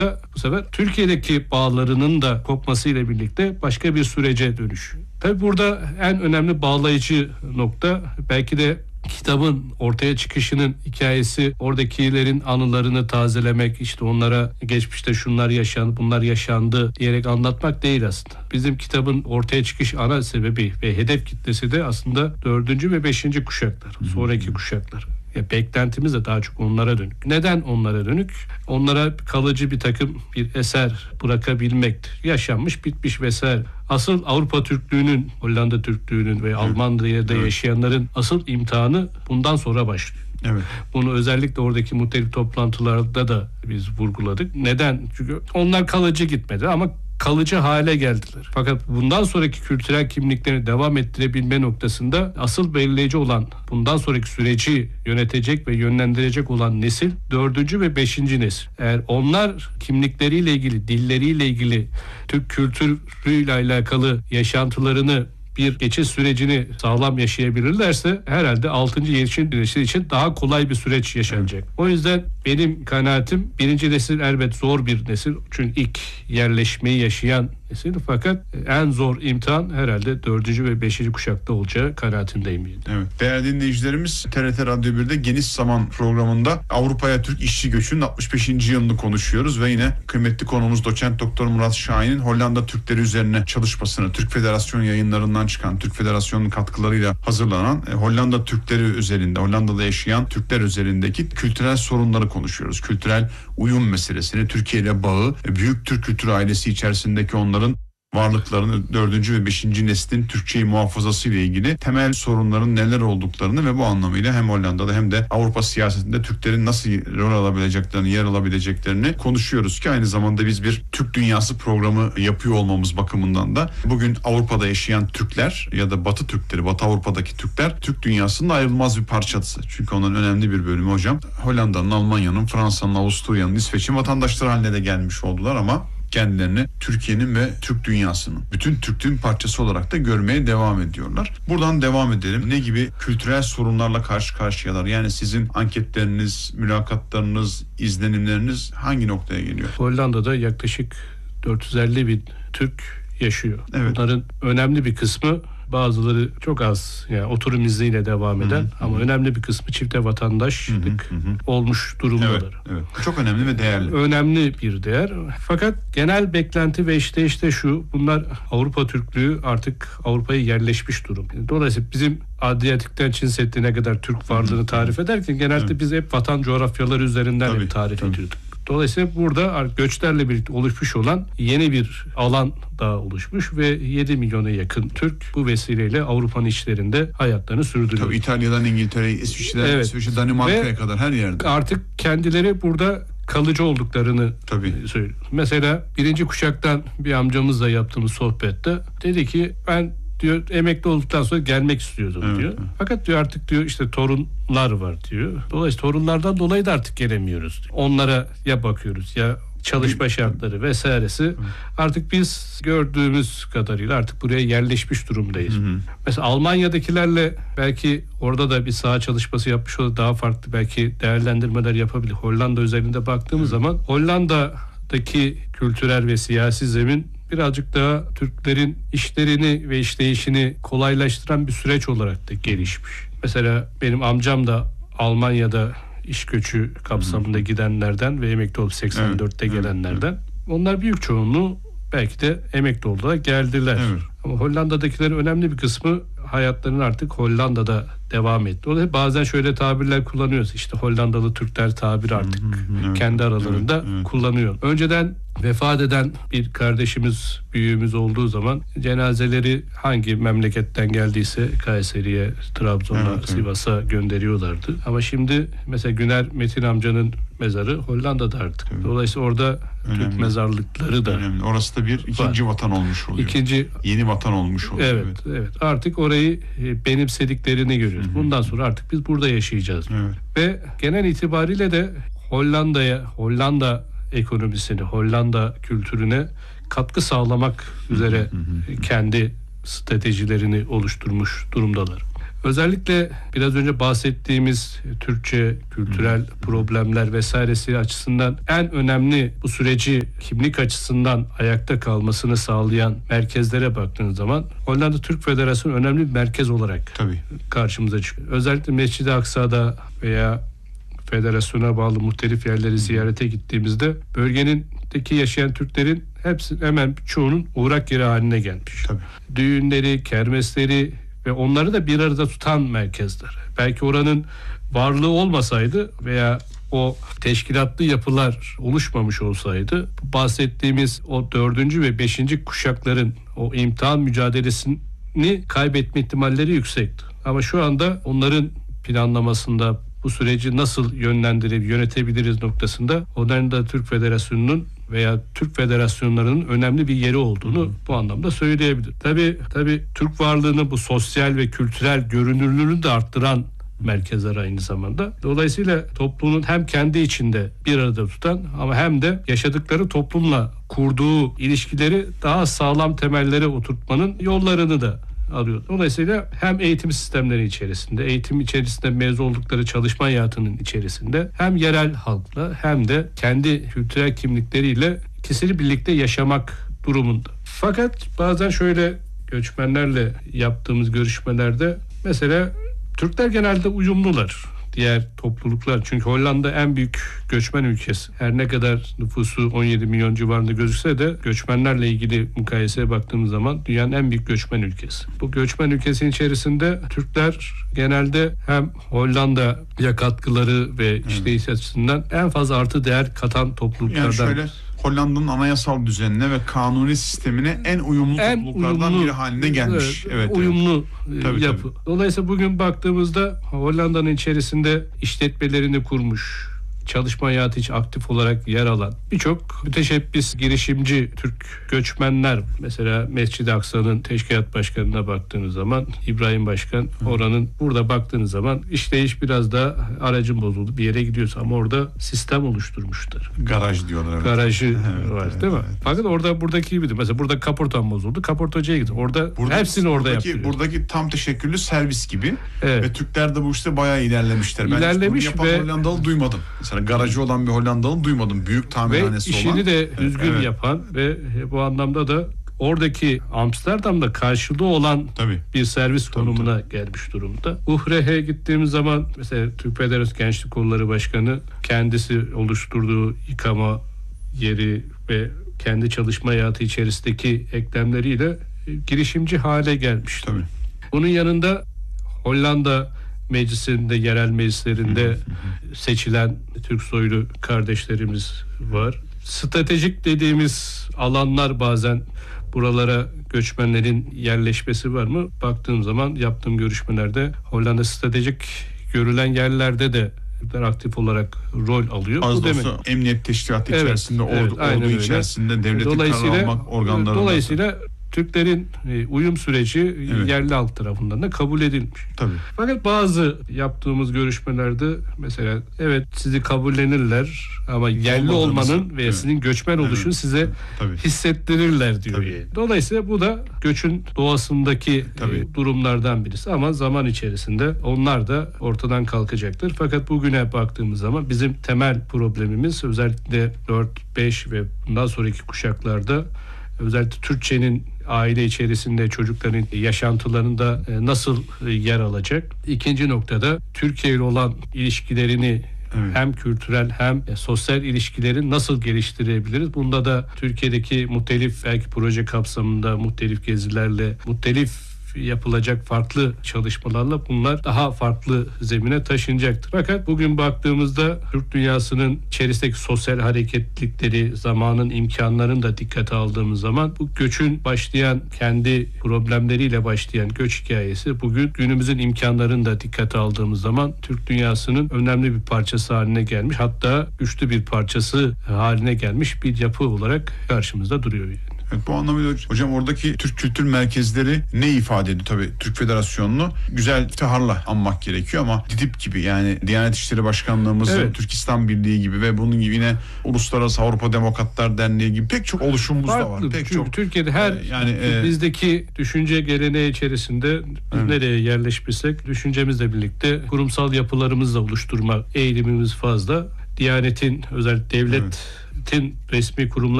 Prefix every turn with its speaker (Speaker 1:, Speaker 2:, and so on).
Speaker 1: bu sefer Türkiye'deki bağlarının da kopmasıyla birlikte başka bir sürece dönüşüyor. Tabii burada en önemli bağlayıcı nokta belki de kitabın ortaya çıkışının hikayesi, oradakilerin anılarını tazelemek, işte onlara geçmişte şunlar yaşandı, bunlar yaşandı diyerek anlatmak değil aslında. Bizim kitabın ortaya çıkış ana sebebi ve hedef kitlesi de aslında 4. ve 5. kuşaklar, sonraki kuşaklar. Beklentimiz de daha çok onlara dönük. Neden onlara dönük? Onlara kalıcı bir takım bir eser bırakabilmektir. Yaşanmış, bitmiş vesaire. Asıl Avrupa Türklüğünün, Hollanda Türklüğünün ve Almanya'da yaşayanların asıl imtihanı bundan sonra başlıyor.
Speaker 2: Evet.
Speaker 1: Bunu özellikle oradaki muhtelif toplantılarda da biz vurguladık. Neden? Çünkü onlar kalıcı gitmedi ama kalıcı hale geldiler. Fakat bundan sonraki kültürel kimliklerini devam ettirebilme noktasında asıl belirleyici olan, bundan sonraki süreci yönetecek ve yönlendirecek olan nesil 4. ve 5. nesil. Eğer onlar kimlikleriyle ilgili, dilleriyle ilgili, Türk kültürüyle alakalı yaşantılarını, bir geçiş sürecini sağlam yaşayabilirlerse herhalde 6. 7. nesil için daha kolay bir süreç yaşanacak. O yüzden benim kanaatim 1. nesil elbet zor bir nesil. Çünkü ilk yerleşmeyi yaşayan nesil. Fakat en zor imtihan herhalde 4. ve 5. kuşakta olacağı kanaatindeyim.
Speaker 2: Evet. Değerli dinleyicilerimiz, TRT Radyo 1'de Geniş Zaman programında Avrupa'ya Türk işçi göçünün 65. yılını konuşuyoruz ve yine kıymetli konuğumuz Doçent Doktor Murat Şahin'in Hollanda Türkleri üzerine çalışmasını, Türk Federasyon yayınlarından çıkan, Türk Federasyonu'nun katkılarıyla hazırlanan Hollanda Türkleri üzerinde, Hollanda'da yaşayan Türkler üzerindeki kültürel sorunları konuşuyoruz. Kültürel uyum meselesini, Türkiye ile bağı, büyük Türk kültürü ailesi içerisindeki onların varlıklarını, 4. ve 5. neslin Türkçeyi muhafazası ile ilgili temel sorunların neler olduklarını ve bu anlamıyla hem Hollanda'da hem de Avrupa siyasetinde Türklerin nasıl rol alabileceklerini, yer alabileceklerini konuşuyoruz ki aynı zamanda biz bir Türk Dünyası programı yapıyor olmamız bakımından da bugün Avrupa'da yaşayan Türkler ya da Batı Türkleri, Batı Avrupa'daki Türkler Türk dünyasının ayrılmaz bir parçası. Çünkü onların önemli bir bölümü hocam Hollanda'nın, Almanya'nın, Fransa'nın, Avusturya'nın, İsveç'in vatandaşları haline de gelmiş oldular ama kendilerini Türkiye'nin ve Türk dünyasının, bütün Türklüğün parçası olarak da görmeye devam ediyorlar. Buradan devam edelim. Ne gibi kültürel sorunlarla karşı karşıyalar? Yani sizin anketleriniz, mülakatlarınız, izlenimleriniz hangi noktaya geliyor?
Speaker 1: Hollanda'da yaklaşık 450 bin Türk yaşıyor.
Speaker 2: Evet.
Speaker 1: Bunların önemli bir kısmı, bazıları çok az, yani oturum izniyle devam eden ama önemli bir kısmı çifte vatandaşlık olmuş durumdalar.
Speaker 2: Evet, evet. Çok önemli ve değerli.
Speaker 1: Önemli bir değer. Fakat genel beklenti ve işte şu, bunlar Avrupa Türklüğü artık Avrupa'ya yerleşmiş durum. Dolayısıyla bizim Adriyatik'ten Çin Seddi'ne kadar Türk varlığını tarif ederken genelde biz hep vatan coğrafyaları üzerinden hep tarif ediyorduk. Dolayısıyla burada göçlerle birlikte oluşmuş olan yeni bir alan daha oluşmuş ve 7 milyona yakın Türk bu vesileyle Avrupa'nın içlerinde hayatlarını sürdürüyor.
Speaker 2: Tabii İtalya'dan İngiltere'ye, İsviçre'den İsveç'e, Danimarka'ya kadar her yerde.
Speaker 1: Artık kendileri burada kalıcı olduklarını söylüyor. Mesela 1. kuşaktan bir amcamızla yaptığımız sohbette dedi ki ben diyor emekli olduktan sonra gelmek istiyordum diyor. Fakat diyor artık diyor işte torunlar var diyor. Dolayısıyla torunlardan dolayı da artık gelemiyoruz diyor. Onlara ya bakıyoruz ya çalışma şartları vesairesi. Artık biz gördüğümüz kadarıyla artık buraya yerleşmiş durumdayız. Mesela Almanya'dakilerle belki orada da bir saha çalışması yapmış olur, daha farklı belki değerlendirmeler yapabilir. Hollanda özelinde baktığımız zaman Hollanda'daki kültürel ve siyasi zemin birazcık daha Türklerin işlerini ve işleyişini kolaylaştıran bir süreç olarak da gelişmiş. Mesela benim amcam da Almanya'da iş göçü kapsamında gidenlerden ve emekli olup 84'te gelenlerden. Onlar büyük çoğunluğu belki de emekli oldular, geldiler. Ama Hollanda'dakilerin önemli bir kısmı hayatlarının artık Hollanda'da devam etti. Dolayısıyla bazen şöyle tabirler kullanıyoruz. İşte Hollandalı Türkler tabiri artık kendi aralarında kullanıyor. Önceden vefat eden bir kardeşimiz, büyüğümüz olduğu zaman cenazeleri hangi memleketten geldiyse Kayseri'ye, Trabzon'a, Sivas'a gönderiyorlardı. Ama şimdi mesela Güner Metin amcanın mezarı Hollanda'da artık. Dolayısıyla orada Türk mezarlıkları da
Speaker 2: önemli. Orası da bir ikinci vatan olmuş oluyor. Yeni vatan olmuş oluyor.
Speaker 1: Evet. Artık orayı benimsediklerini görüyoruz. Bundan sonra artık biz burada yaşayacağız. Ve genel itibariyle de Hollanda ekonomisini, Hollanda kültürüne katkı sağlamak üzere kendi stratejilerini oluşturmuş durumdalar. Özellikle biraz önce bahsettiğimiz Türkçe, kültürel problemler vesairesi açısından en önemli bu süreci kimlik açısından ayakta kalmasını sağlayan merkezlere baktığınız zaman Hollanda Türk Federasyonu önemli bir merkez olarak karşımıza çıkıyor. Özellikle Mescid-i Aksa'da veya federasyona bağlı muhtelif yerleri ziyarete gittiğimizde bölgenindeki yaşayan Türklerin hepsi hemen çoğunun uğrak yeri haline gelmiş.
Speaker 2: Tabii.
Speaker 1: Düğünleri, kermesleri ve onları da bir arada tutan merkezler. Belki oranın varlığı olmasaydı veya o teşkilatlı yapılar oluşmamış olsaydı bahsettiğimiz o 4. ve 5. kuşakların o imtihan mücadelesini kaybetme ihtimalleri yüksekti. Ama şu anda onların planlamasında bu süreci nasıl yönlendirip yönetebiliriz noktasında Hollanda Türk Federasyonu'nun veya Türk federasyonlarının önemli bir yeri olduğunu bu anlamda söyleyebilirim. Tabii Türk varlığını bu sosyal ve kültürel görünürlüğünü de arttıran merkezler aynı zamanda. Dolayısıyla toplumun hem kendi içinde bir arada tutan ama hem de yaşadıkları toplumla kurduğu ilişkileri daha sağlam temellere oturtmanın yollarını da arıyor. Dolayısıyla hem eğitim sistemleri içerisinde, eğitim içerisinde mezun oldukları çalışma hayatının içerisinde hem yerel halkla hem de kendi kültürel kimlikleriyle ikisini birlikte yaşamak durumunda. Fakat bazen şöyle göçmenlerle yaptığımız görüşmelerde mesela Türkler genelde uyumlular diğer topluluklar. Çünkü Hollanda en büyük göçmen ülkesi. Her ne kadar nüfusu 17 milyon civarında gözükse de göçmenlerle ilgili mukayeseye baktığımız zaman dünyanın en büyük göçmen ülkesi. Bu göçmen ülkesinin içerisinde Türkler genelde hem Hollanda'ya katkıları ve işleyiş açısından en fazla artı değer katan topluluklardan.
Speaker 2: Yani şöyle Hollanda'nın anayasal düzenine ve kanuni sistemine en uyumlu topluluklardan biri haline gelmiş.
Speaker 1: Evet, uyumlu yapı.
Speaker 2: Tabii.
Speaker 1: Dolayısıyla bugün baktığımızda Hollanda'nın içerisinde işletmelerini kurmuş, çalışma hayatı hiç aktif olarak yer alan birçok müteşebbis, girişimci Türk göçmenler. Mesela Mescid-i Aksa'nın teşkilat başkanına baktığınız zaman İbrahim Başkan, oranın burada baktığınız zaman işleyiş biraz da aracın bozuldu. Bir yere gidiyorsa ama orada sistem oluşturmuşlar.
Speaker 2: Garaj diyorlar. Evet.
Speaker 1: Garajı var değil mi? Evet. Fakat orada buradaki gibiydi. Mesela burada kaportam bozuldu. Kaportacıya gitti. Orada hepsini orada yaptırıyor.
Speaker 2: Buradaki tam teşekküllü servis gibi.
Speaker 1: Evet.
Speaker 2: Ve Türkler de bu işte bayağı ilerlemişler.
Speaker 1: İlerlemiş
Speaker 2: ben bunu yapan Hollandalı duymadım. Mesela garajı olan bir Hollandalı duymadım. Büyük tamirhanesi
Speaker 1: ve
Speaker 2: olan.
Speaker 1: işini de düzgün yapan ve bu anlamda da oradaki Amsterdam'da karşılığı olan bir servis konumuna gelmiş durumda. Uhre'ye gittiğimiz zaman mesela Türk Federasyonu Gençlik Kolları Başkanı kendisi oluşturduğu yıkama yeri ve kendi çalışma hayatı içerisindeki eklemleriyle girişimci hale gelmiş.
Speaker 2: Tabii.
Speaker 1: Bunun yanında Hollanda meclisinde, yerel meclislerinde seçilen Türk soylu kardeşlerimiz var. Stratejik dediğimiz alanlar bazen buralara göçmenlerin yerleşmesi var mı? Baktığım zaman yaptığım görüşmelerde Hollanda stratejik görülen yerlerde de aktif olarak rol alıyor.
Speaker 2: Az da olsa emniyet teşkilatı içerisinde, ordu içerisinde devletin karar almak organlarında.
Speaker 1: Dolayısıyla Türklerin uyum süreci yerli halk tarafından da kabul edilmiş.
Speaker 2: Tabii.
Speaker 1: Fakat bazı yaptığımız görüşmelerde mesela sizi kabullenirler ama yerli olmanın ve sizin göçmen oluşunu size hissettirirler diyor. Dolayısıyla bu da göçün doğasındaki durumlardan birisi ama zaman içerisinde onlar da ortadan kalkacaktır. Fakat bugüne baktığımız zaman bizim temel problemimiz özellikle 4-5 ve bundan sonraki kuşaklarda özellikle Türkçenin aile içerisinde çocukların yaşantılarında nasıl yer alacak? İkinci noktada Türkiye ile olan ilişkilerini hem kültürel hem sosyal ilişkileri nasıl geliştirebiliriz? Bunda da Türkiye'deki muhtelif belki proje kapsamında muhtelif gezilerle, muhtelif yapılacak farklı çalışmalarla bunlar daha farklı zemine taşınacaktır. Fakat bugün baktığımızda Türk dünyasının içerisindeki sosyal hareketlilikleri, zamanın imkanlarını da dikkate aldığımız zaman bu göçün başlayan, kendi problemleriyle başlayan göç hikayesi bugün günümüzün imkanlarını da dikkate aldığımız zaman Türk dünyasının önemli bir parçası haline gelmiş, hatta güçlü bir parçası haline gelmiş bir yapı olarak karşımızda duruyor yani.
Speaker 2: Evet, bu anlamıyla hocam oradaki Türk Kültür Merkezleri ne ifade ediyor? Tabii Türk Federasyonu'nu güzel iftiharla anmak gerekiyor ama DİTİB gibi, yani Diyanet İşleri Başkanlığımız ve Türk İslam Birliği gibi ve bunun gibi yine Uluslararası Avrupa Demokratlar Derneği gibi pek çok oluşumumuz da var. Pek çok.
Speaker 1: Türkiye'de her bizdeki düşünce geleneği içerisinde nereye yerleşmişsek düşüncemizle birlikte kurumsal yapılarımızla oluşturma eğilimimiz fazla. Diyanetin, özellikle devletin resmi kurumları